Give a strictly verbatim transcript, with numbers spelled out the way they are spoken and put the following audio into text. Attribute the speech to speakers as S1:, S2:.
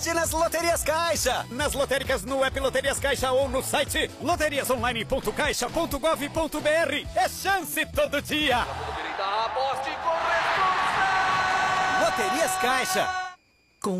S1: Aposte nas Loterias Caixa. Nas lotéricas no app Loterias Caixa ou no site loterias online ponto caixa ponto gov ponto br. É chance todo dia.
S2: Aposte com responsa.
S1: Loterias Caixa.